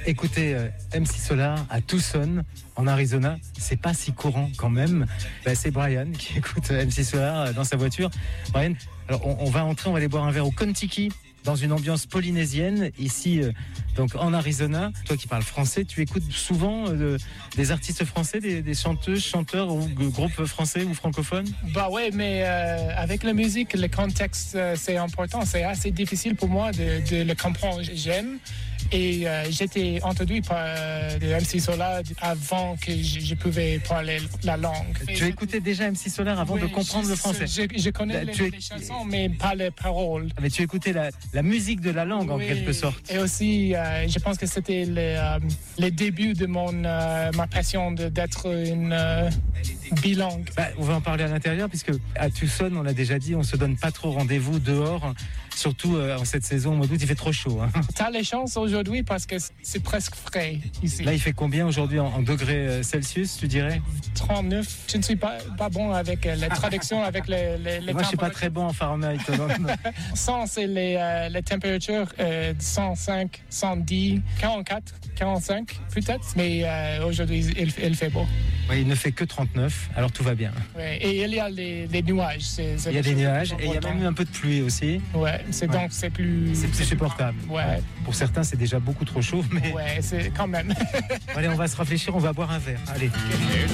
Écoutez, MC Solar à Tucson, en Arizona, c'est pas si courant quand même. C'est Brian qui écoute MC Solar dans sa voiture. Brian, alors on va entrer, on va aller boire un verre au Kentucky, dans une ambiance polynésienne, ici donc en Arizona. Toi qui parles français, tu écoutes souvent des artistes français, des chanteuses, chanteurs ou groupes français ou francophones? Bah ouais, mais avec la musique, le contexte, c'est important. C'est assez difficile pour moi de le comprendre. J'aime. Et j'étais entendu par le MC Solar avant que je pouvais parler la langue. Tu écoutais déjà MC Solar avant de comprendre le français? Je connais les chansons, mais pas les paroles. Mais tu écoutais la musique de la langue, en quelque sorte. Et aussi, je pense que c'était les débuts de ma passion d'être une bilingue. On va en parler à l'intérieur, puisque à Tucson, on l'a déjà dit, on se donne pas trop rendez-vous dehors. Surtout en cette saison, au mois d'août, il fait trop chaud. T'as les chances aujourd'hui parce que c'est presque frais ici. Là, il fait combien aujourd'hui en degrés Celsius, tu dirais? 39. Je ne suis pas bon avec la traduction, avec les Moi, je suis pas très bon en Fahrenheit. 100, c'est les températures 105, 110, 44, 45 peut-être. Mais aujourd'hui, il fait beau. Oui, il ne fait que 39, alors tout va bien. Ouais, et il y a les nuages. Il y a des nuages et il y a même un peu de pluie aussi. Ouais, donc c'est plus supportable. Ouais. Pour certains, c'est déjà beaucoup trop chaud, mais ouais, c'est quand même. Allez, on va se réfléchir, on va boire un verre. Allez.